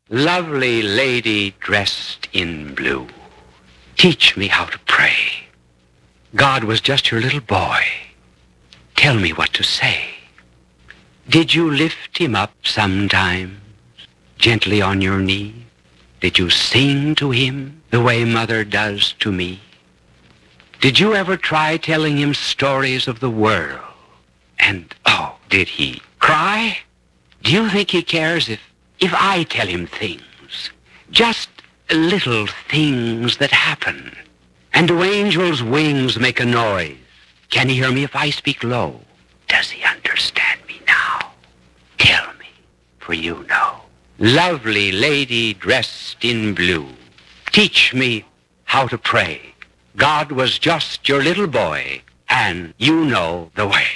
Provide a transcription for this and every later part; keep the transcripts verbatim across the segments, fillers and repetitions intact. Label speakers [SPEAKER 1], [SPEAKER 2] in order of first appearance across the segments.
[SPEAKER 1] Lovely lady dressed in blue, teach me how to pray. God was just your little boy. Tell me what to say. Did you lift him up sometimes, gently on your knee? Did you sing to him the way mother does to me? Did you ever try telling him stories of the world? And, oh, did he cry? Do you think he cares if, if I tell him things? Just little things that happen. And do angels' wings make a noise? Can he hear me if I speak low? Does he understand me now? Tell me, for you know. Lovely lady dressed in blue, teach me how to pray. God was just your little boy, and you know the way.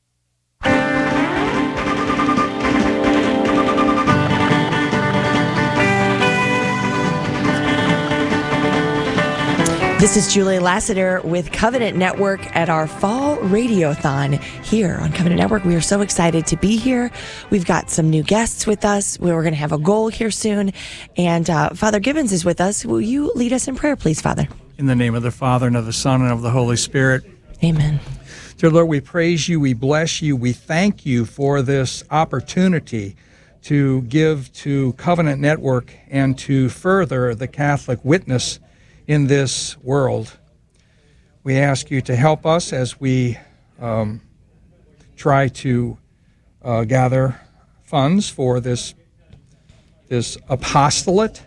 [SPEAKER 2] This is Julie Lassiter with Covenant Network at our Fall Radiothon here on Covenant Network. We are so excited to be here. We've got some new guests with us. We're going to have a goal here soon. And uh, Father Gibbons is with us. Will you lead us in prayer, please, Father?
[SPEAKER 3] In the name of the Father, and of the Son, and of the Holy Spirit.
[SPEAKER 2] Amen.
[SPEAKER 3] Dear Lord, we praise you, we bless you, we thank you for this opportunity to give to Covenant Network and to further the Catholic witness in this world. We ask you to help us as we um, try to uh, gather funds for this, this apostolate.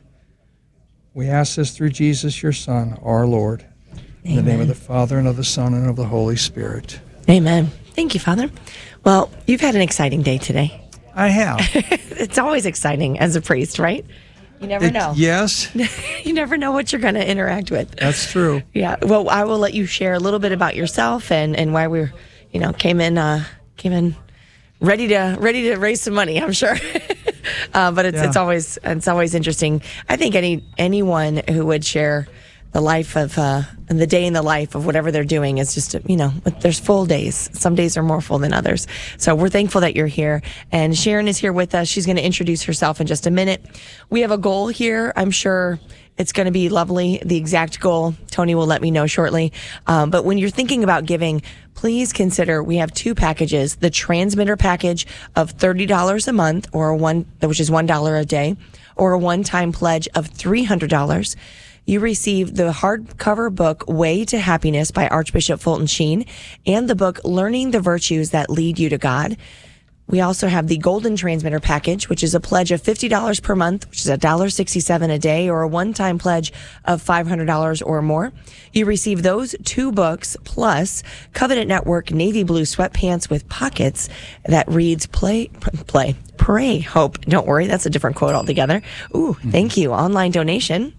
[SPEAKER 3] We ask this through Jesus, your Son, our Lord. In
[SPEAKER 2] Amen.
[SPEAKER 3] the name of the Father, and of the Son, and of the Holy Spirit.
[SPEAKER 2] Amen. Thank you, Father. Well, you've had an exciting day today.
[SPEAKER 3] I have.
[SPEAKER 2] It's always exciting as a priest, right? You never
[SPEAKER 3] It-
[SPEAKER 2] know.
[SPEAKER 3] Yes,
[SPEAKER 2] You never know what you're going to interact with.
[SPEAKER 3] that's true.
[SPEAKER 2] Yeah. Well, I will let you share a little bit about yourself and, and why we're, you know, came in, uh, came in ready to ready to raise some money. I'm sure. uh, but it's
[SPEAKER 3] Yeah.
[SPEAKER 2] it's always it's always interesting. I think any anyone who would share the life of uh, and the day in the life of whatever they're doing is just, you know, there's full days. Some days are more full than others. So we're thankful that you're here. And Sharon is here with us. She's going to introduce herself in just a minute. We have a goal here. I'm sure it's going to be lovely. The exact goal, Tony will let me know shortly. Um, but when you're thinking about giving, please consider we have two packages: the transmitter package of thirty dollars a month, or one, which is one dollar a day, or a one-time pledge of three hundred dollars. You receive the hardcover book, Way to Happiness by Archbishop Fulton Sheen, and the book, Learning the Virtues That Lead You to God. We also have the Golden Transmitter Package, which is a pledge of fifty dollars per month, which is one dollar and sixty-seven cents a day, or a one-time pledge of five hundred dollars or more. You receive those two books, plus Covenant Network Navy Blue Sweatpants with Pockets that reads, Play, play, Pray, Hope. Don't worry, that's a different quote altogether. Ooh, thank you. Online donation.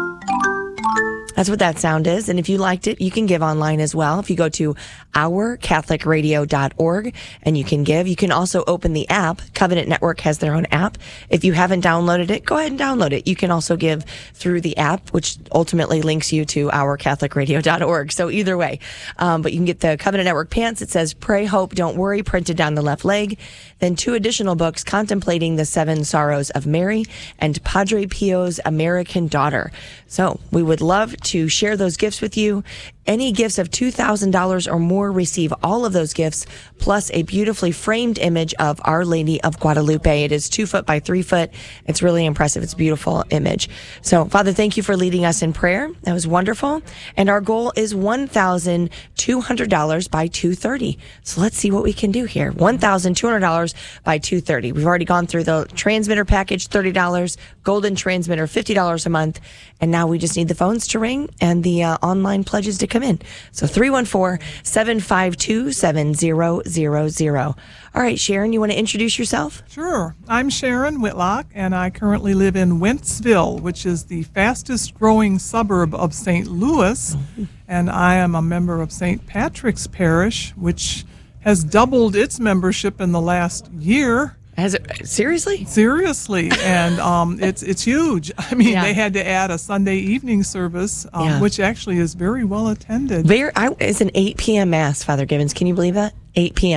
[SPEAKER 2] That's what that sound is. And if you liked it, you can give online as well. If you go to our catholic radio dot org and you can give. You can also open the app. Covenant Network has their own app. If you haven't downloaded it, go ahead and download it. You can also give through the app, which ultimately links you to our catholic radio dot org. So either way. Um, but you can get the Covenant Network pants. It says Pray, Hope, Don't Worry, printed down the left leg. Then two additional books, Contemplating the Seven Sorrows of Mary and Padre Pio's American Daughter. So we would love to share those gifts with you. Any gifts of two thousand dollars or more receive all of those gifts, plus a beautifully framed image of Our Lady of Guadalupe. It is two foot by three foot. It's really impressive. It's a beautiful image. So, Father, thank you for leading us in prayer. That was wonderful. And our goal is one thousand two hundred dollars by two thirty. So let's see what we can do here. one thousand two hundred dollars by two thirty. We've already gone through the transmitter package, thirty dollars, golden transmitter, fifty dollars a month. And now we just need the phones to ring and the uh, online pledges to come in. So three one four, seven five two, seven zero zero zero. All right, Sharon, you want to introduce yourself?
[SPEAKER 4] Sure. I'm Sharon Whitlock, and I currently live in Wentzville, which is the fastest growing suburb of Saint Louis. Mm-hmm. And I am a member of Saint Patrick's Parish, which has doubled its membership in the last year.
[SPEAKER 2] Has it, seriously?
[SPEAKER 4] Seriously, and um, it's it's huge. I mean,
[SPEAKER 2] Yeah.
[SPEAKER 4] they had to add a Sunday evening service, um,
[SPEAKER 2] Yeah.
[SPEAKER 4] which actually is very well attended.
[SPEAKER 2] Very, I, it's an eight p.m. Mass, Father Gibbons. Can you believe that? eight p.m.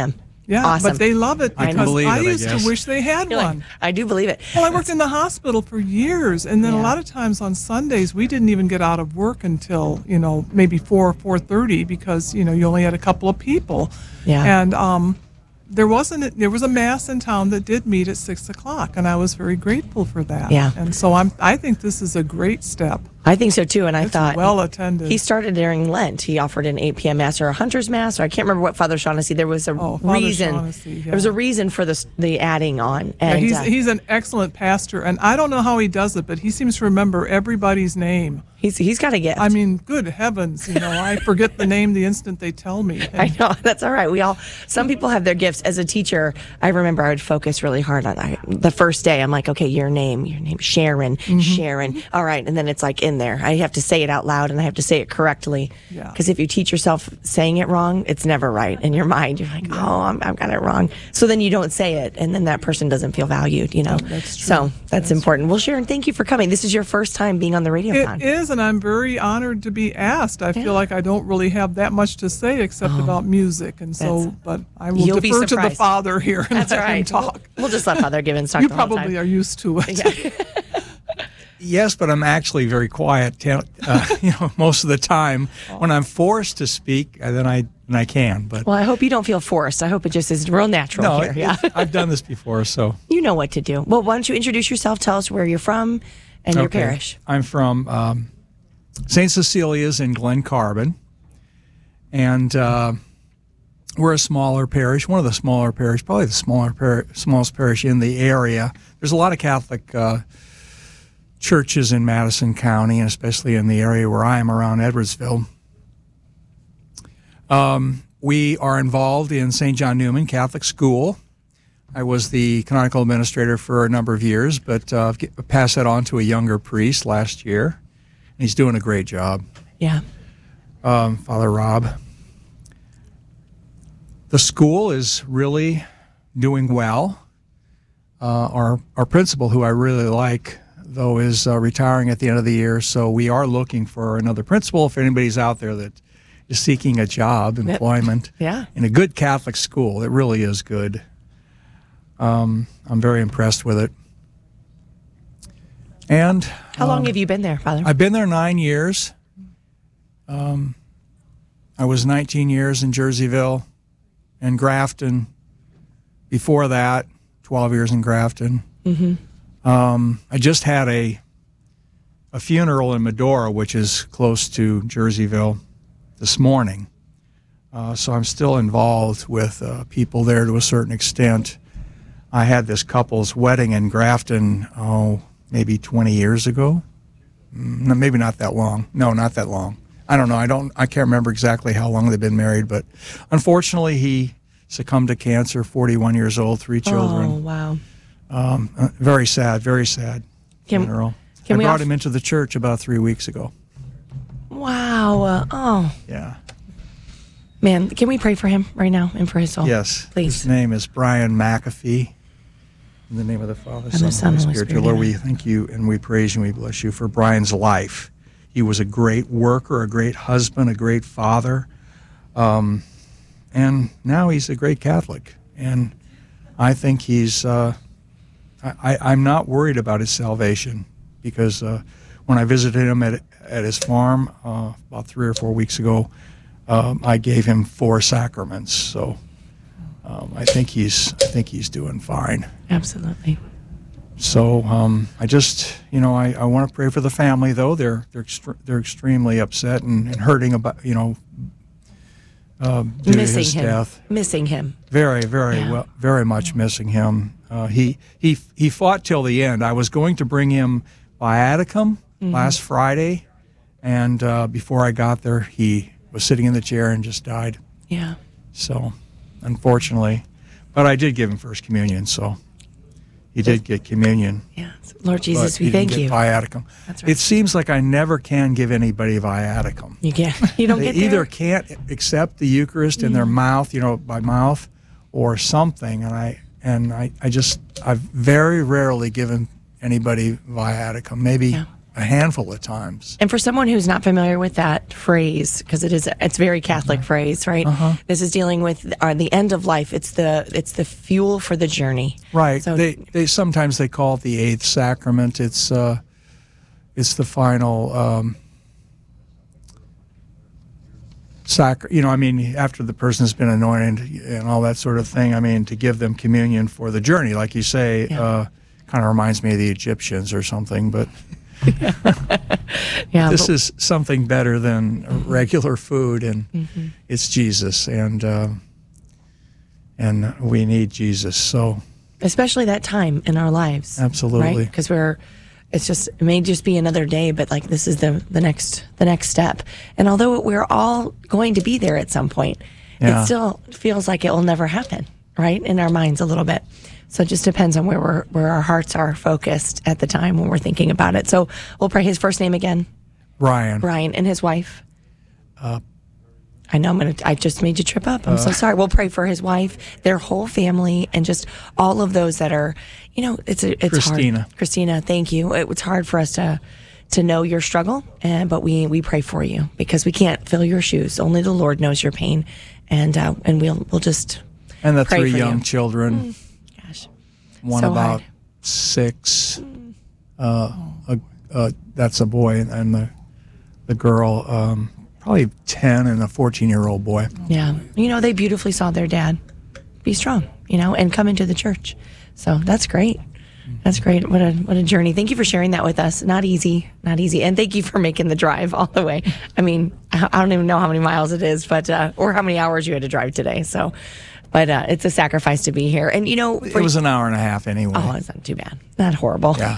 [SPEAKER 4] Yeah,
[SPEAKER 2] awesome.
[SPEAKER 4] but they love it
[SPEAKER 3] I can
[SPEAKER 4] because
[SPEAKER 3] believe
[SPEAKER 4] I,
[SPEAKER 3] it, I
[SPEAKER 4] used
[SPEAKER 3] guess.
[SPEAKER 4] to wish they had
[SPEAKER 2] You're like,
[SPEAKER 4] one.
[SPEAKER 2] I do believe it.
[SPEAKER 4] Well, I worked in the hospital for years, and then
[SPEAKER 2] Yeah.
[SPEAKER 4] a lot of times on Sundays we didn't even get out of work until you know maybe four or four thirty because you know you only had a couple of people.
[SPEAKER 2] Yeah.
[SPEAKER 4] And um, there wasn't there was a mass in town that did meet at six o'clock, and I was very grateful for that.
[SPEAKER 2] Yeah.
[SPEAKER 4] And so I'm I think this is a great step.
[SPEAKER 2] I think so too. And I
[SPEAKER 4] It's
[SPEAKER 2] thought
[SPEAKER 4] well attended.
[SPEAKER 2] he started during Lent. He offered an eight p.m. mass or a hunter's mass, or I can't remember what Father Shaughnessy. There was a
[SPEAKER 4] Oh, Father
[SPEAKER 2] reason.
[SPEAKER 4] Shaughnessy, yeah.
[SPEAKER 2] There was a reason for the the adding on.
[SPEAKER 4] Yeah,
[SPEAKER 2] And
[SPEAKER 4] he's
[SPEAKER 2] uh,
[SPEAKER 4] he's an excellent pastor, and I don't know how he does it, but he seems to remember everybody's name.
[SPEAKER 2] he's he's got a gift.
[SPEAKER 4] I mean, good heavens, you know, I forget the name the instant they tell me.
[SPEAKER 2] I know, that's all right. We all, some people have their gifts. As a teacher, I remember I would focus really hard on I, the first day. I'm like, okay, your name, your name, Sharon,
[SPEAKER 4] Mm-hmm.
[SPEAKER 2] Sharon. All right. And then it's like in there. I have to say it out loud and I have to say it correctly.
[SPEAKER 4] Yeah.
[SPEAKER 2] Because if you teach yourself saying it wrong, it's never right. In your mind, you're like, oh, I'm, I've got it wrong. So then you don't say it. And then that person doesn't feel valued, you know?
[SPEAKER 4] That's true.
[SPEAKER 2] So that's, important. Well, Sharon, thank you for coming. This is your first time being on the radio.
[SPEAKER 4] It is, and I'm very honored to be asked. I
[SPEAKER 2] Yeah. Oh.
[SPEAKER 4] feel like I don't really have that much to say except about music, and so,
[SPEAKER 2] That's-
[SPEAKER 4] but I will
[SPEAKER 2] You'll be
[SPEAKER 4] defer to the
[SPEAKER 2] surprised.
[SPEAKER 4] Father here and
[SPEAKER 2] That's
[SPEAKER 4] let
[SPEAKER 2] right.
[SPEAKER 4] him talk.
[SPEAKER 2] We'll, we'll just let Father Gibbons talk
[SPEAKER 4] You
[SPEAKER 2] the whole
[SPEAKER 4] probably
[SPEAKER 2] time.
[SPEAKER 4] are used to it.
[SPEAKER 2] Yeah.
[SPEAKER 3] Yes, but I'm actually very quiet. te- Uh, you know, most of the time when I'm forced to speak, uh, then I then I can. But
[SPEAKER 2] Well, I hope you don't feel forced. I hope it just is real natural
[SPEAKER 3] no,
[SPEAKER 2] here.
[SPEAKER 3] it-
[SPEAKER 2] Yeah.
[SPEAKER 3] it- I've done this before, so
[SPEAKER 2] You know what to do. Well, why don't you introduce yourself? Tell us where you're from and your
[SPEAKER 3] Okay.
[SPEAKER 2] parish.
[SPEAKER 3] I'm from um, Saint Cecilia's in Glen Carbon, and uh, we're a smaller parish, one of the smaller parish, probably the smaller par- smallest parish in the area. There's a lot of Catholic uh, churches in Madison County, and especially in the area where I am around Edwardsville. Um, we are involved in Saint John Newman Catholic School. I was the canonical administrator for a number of years, but uh, get- passed that on to a younger priest last year, and he's doing a great job,
[SPEAKER 2] Yeah.
[SPEAKER 3] um, Father Rob. The school is really doing well. Uh, our our principal, who I really like, though, is uh, retiring at the end of the year, so we are looking for another principal. If anybody's out there that is seeking a job, employment,
[SPEAKER 2] Yeah.
[SPEAKER 3] in a good Catholic school, it really is good. Um, I'm very impressed with it. And
[SPEAKER 2] How long have you been there, Father?
[SPEAKER 3] I've been there nine years. Um, I was nineteen years in Jerseyville and Grafton. Before that, twelve years in Grafton. Mm-hmm. Um, I just had a a funeral in Medora, which is close to Jerseyville, this morning. Uh, so I'm still involved with uh, people there to a certain extent. I had this couple's wedding in Grafton, oh, maybe twenty years ago. No, maybe not that long. No, not that long. I don't know. I don't. I can't remember exactly how long they've been married, but unfortunately, he succumbed to cancer. forty-one years old, three
[SPEAKER 2] Oh,
[SPEAKER 3] children.
[SPEAKER 2] wow.
[SPEAKER 3] Um, uh, very sad. Very sad
[SPEAKER 2] Can-
[SPEAKER 3] funeral.
[SPEAKER 2] can
[SPEAKER 3] I
[SPEAKER 2] we
[SPEAKER 3] brought
[SPEAKER 2] off-
[SPEAKER 3] him into the church about three weeks ago.
[SPEAKER 2] Wow. Uh, oh,
[SPEAKER 3] Yeah.
[SPEAKER 2] man. Can we pray for him right now and for his soul?
[SPEAKER 3] Yes.
[SPEAKER 2] Please.
[SPEAKER 3] His name is Brian McAfee. In the name of the Father,
[SPEAKER 2] the
[SPEAKER 3] Son,
[SPEAKER 2] Son,
[SPEAKER 3] and
[SPEAKER 2] Holy
[SPEAKER 3] Holy Spirit.
[SPEAKER 2] Spirit,
[SPEAKER 3] Dear Lord, we
[SPEAKER 2] amen.
[SPEAKER 3] thank you and we praise you and we bless you for Brian's life. He was a great worker, a great husband, a great father. Um, and now he's a great Catholic. And I think he's, uh, I, I, I'm not worried about his salvation because uh, when I visited him at, at his farm uh, about three or four weeks ago, um, I gave him four sacraments. So um, I think he's, I think he's doing fine.
[SPEAKER 2] Absolutely.
[SPEAKER 3] So um, I just, you know, I, I want to pray for the family. Though they're they're extre- they're extremely upset and, and hurting about, you know, uh, due to his
[SPEAKER 2] Missing him.
[SPEAKER 3] death.
[SPEAKER 2] Missing him.
[SPEAKER 3] Very, very
[SPEAKER 2] Yeah.
[SPEAKER 3] well, very much missing him. Uh, he he he fought till the end. I was going to bring him viaticum
[SPEAKER 2] Mm-hmm.
[SPEAKER 3] last Friday, and uh, before I got there, he was sitting in the chair and just died.
[SPEAKER 2] Yeah.
[SPEAKER 3] So, unfortunately, but I did give him First Communion, so he did get communion.
[SPEAKER 2] Yeah. Lord Jesus,
[SPEAKER 3] but
[SPEAKER 2] we
[SPEAKER 3] he didn't
[SPEAKER 2] thank
[SPEAKER 3] get
[SPEAKER 2] you.
[SPEAKER 3] Viaticum.
[SPEAKER 2] That's right.
[SPEAKER 3] It seems like I never can give anybody viaticum.
[SPEAKER 2] You can't. You don't
[SPEAKER 3] They
[SPEAKER 2] get there?
[SPEAKER 3] either can't accept the Eucharist in their mouth, you know, by mouth, or something. And I and I, I just I've very rarely given anybody viaticum. Maybe
[SPEAKER 2] Yeah.
[SPEAKER 3] a handful of times.
[SPEAKER 2] And for someone who's not familiar with that phrase, because it is, it's a very Catholic uh-huh. phrase, right? Uh-huh. This is dealing with uh, the end of life. It's the it's the fuel for the journey,
[SPEAKER 3] right?
[SPEAKER 2] So,
[SPEAKER 3] they they sometimes they call it the eighth sacrament. It's uh, it's the final um, sac. You know, I mean, after the person's been anointed and all that sort of thing. I mean, to give them communion for the journey, like you say, yeah. uh, kind of reminds me of the Egyptians or something, but. yeah, this but, is something better than regular food, and mm-hmm. it's Jesus, and uh, and we need Jesus. So,
[SPEAKER 2] especially that time in our lives,
[SPEAKER 3] absolutely,
[SPEAKER 2] because right? we're. It's just it may just be another day, but like this is the the next the next step. And although we're all going to be there at some point, yeah. it still feels like it will never happen, right? In our minds, a little bit. So it just depends on where we're, where our hearts are focused at the time when we're thinking about it. So we'll pray his first name again.
[SPEAKER 3] Ryan.
[SPEAKER 2] Ryan and his wife.
[SPEAKER 3] Uh,
[SPEAKER 2] I know I'm gonna. I just made you trip up. I'm uh, so sorry. We'll pray for his wife, their whole family, and just all of those that are. You know, it's a, it's
[SPEAKER 3] Christina.
[SPEAKER 2] hard. Christina, thank you. It, it's hard for us to to know your struggle, and but we we pray for you because we can't fill your shoes. Only the Lord knows your pain, and uh, and we'll we'll just.
[SPEAKER 3] And the
[SPEAKER 2] pray
[SPEAKER 3] three
[SPEAKER 2] for
[SPEAKER 3] young
[SPEAKER 2] you.
[SPEAKER 3] children.
[SPEAKER 2] Mm.
[SPEAKER 3] One
[SPEAKER 2] so
[SPEAKER 3] about
[SPEAKER 2] hard.
[SPEAKER 3] six. Uh, a, uh, that's a boy, and the the girl um, probably ten, and a fourteen-year-old boy.
[SPEAKER 2] Yeah, you know they beautifully saw their dad be strong, you know, and come into the church. So that's great. That's great. What a what a journey. Thank you for sharing that with us. Not easy, not easy, and thank you for making the drive all the way. I mean, I don't even know how many miles it is, but uh, or how many hours you had to drive today. So. But uh, it's a sacrifice to be here. And, you know...
[SPEAKER 3] It was an hour and a half anyway.
[SPEAKER 2] Oh, it's not too bad. Not horrible.
[SPEAKER 3] Yeah.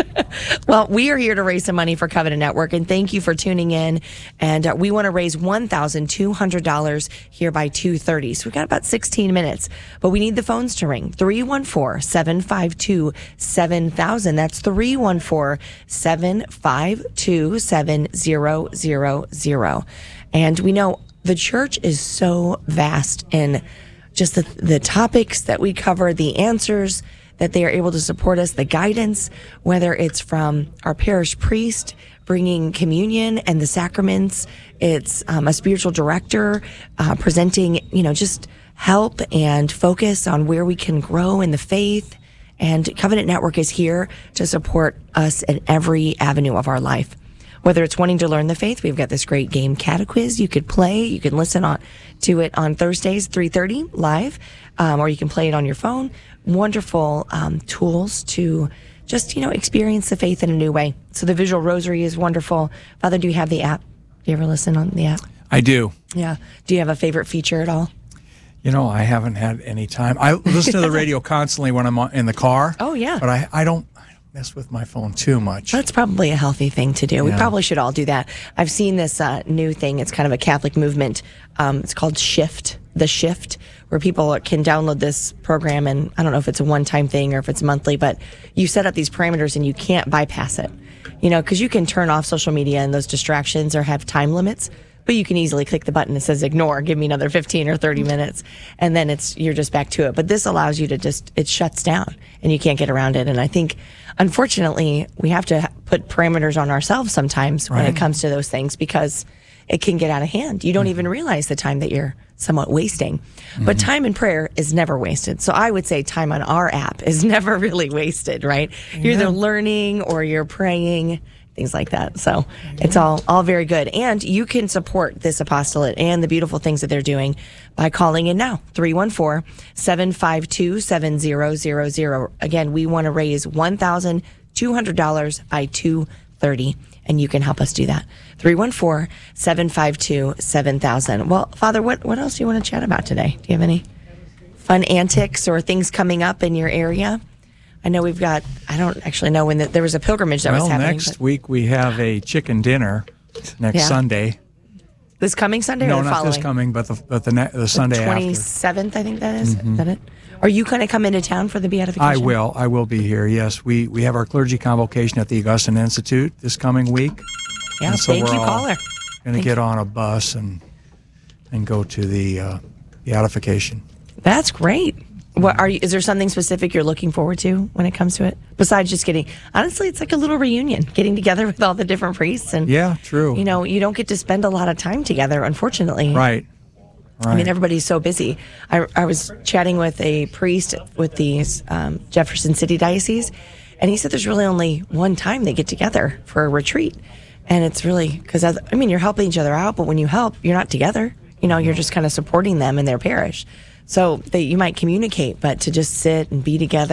[SPEAKER 2] Well, we are here to raise some money for Covenant Network, and thank you for tuning in. And uh, we want to raise one thousand two hundred dollars here by two thirty. So we've got about sixteen minutes. But we need the phones to ring. three one four, seven five two, seven thousand. That's three one four, seven five two, seven zero zero zero. And we know the church is so vast in... just the, the topics that we cover, the answers that they are able to support us, the guidance, whether it's from our parish priest bringing communion and the sacraments, it's um, a spiritual director uh, presenting, you know, just help and focus on where we can grow in the faith. And Covenant Network is here to support us in every avenue of our life. Whether it's wanting to learn the faith, we've got this great game, Catequiz. You could play. You can listen on to it on Thursdays, three thirty live, um, or you can play it on your phone. Wonderful um, tools to just, you know, experience the faith in a new way. So the visual rosary is wonderful. Father, do you have the app? Do you ever listen on the app?
[SPEAKER 3] I do.
[SPEAKER 2] Yeah. Do you have a favorite feature at all?
[SPEAKER 3] You know, I haven't had any time. I listen to the radio constantly when I'm in the car.
[SPEAKER 2] Oh, yeah.
[SPEAKER 3] But I, I don't... mess with my phone too much.
[SPEAKER 2] That's probably a healthy thing to do. Yeah. We probably should all do that. I've seen this uh, new thing. It's kind of a Catholic movement. Um, it's called Shift, The Shift, where people can download this program, and I don't know if it's a one-time thing or if it's monthly, but you set up these parameters and you can't bypass it. You know, because you can turn off social media and those distractions or have time limits, but you can easily click the button that says ignore, give me another fifteen or thirty minutes, and then it's you're just back to it. But this allows you to just, it shuts down and you can't get around it. And I think, unfortunately, we have to put parameters on ourselves sometimes when
[SPEAKER 3] right.
[SPEAKER 2] it comes to those things because it can get out of hand. You don't mm-hmm. even realize the time that you're somewhat wasting. Mm-hmm. But time in prayer is never wasted. So I would say time on our app is never really wasted, right? Amen. You're either learning or you're praying, things like that. So Amen. It's all, all very good. And you can support this apostolate and the beautiful things that they're doing by calling in now, three one four, seven five two, seven zero zero zero. Again, we want to raise one thousand two hundred dollars by two thirty, and you can help us do that. three one four, seven five two, seven thousand. Well, Father, what, what else do you want to chat about today? Do you have any fun antics or things coming up in your area? I know we've got, I don't actually know when the, there was a pilgrimage that
[SPEAKER 3] well,
[SPEAKER 2] was happening.
[SPEAKER 3] next but, week we have a chicken dinner next yeah. Sunday.
[SPEAKER 2] This coming Sunday
[SPEAKER 3] no,
[SPEAKER 2] or the
[SPEAKER 3] not
[SPEAKER 2] following?
[SPEAKER 3] this coming, but the, but the, ne- the Sunday
[SPEAKER 2] the
[SPEAKER 3] after.
[SPEAKER 2] twenty-seventh, I think that is.
[SPEAKER 3] Mm-hmm.
[SPEAKER 2] Is that it? Are you going to come into town for the beatification?
[SPEAKER 3] I will. I will be here, yes. We we have our clergy convocation at the Augustine Institute this coming week.
[SPEAKER 2] Yeah,
[SPEAKER 3] so
[SPEAKER 2] thank
[SPEAKER 3] we're
[SPEAKER 2] you,
[SPEAKER 3] all
[SPEAKER 2] caller.
[SPEAKER 3] going to get you. on a bus and and go to the uh, beatification.
[SPEAKER 2] That's great. What are you, is there something specific you're looking forward to when it comes to it? Besides just getting, honestly, it's like a little reunion, getting together with all the different priests. And,
[SPEAKER 3] Yeah, true.
[SPEAKER 2] you know, you don't get to spend a lot of time together, unfortunately.
[SPEAKER 3] Right. Right.
[SPEAKER 2] I mean, everybody's so busy. I, I was chatting with a priest with the um, Jefferson City Diocese, and he said there's really only one time they get together for a retreat. And it's really, because, I mean, you're helping each other out, but when you help, you're not together. You know, you're just kind of supporting them in their parish. So they, you might communicate, but to just sit and be together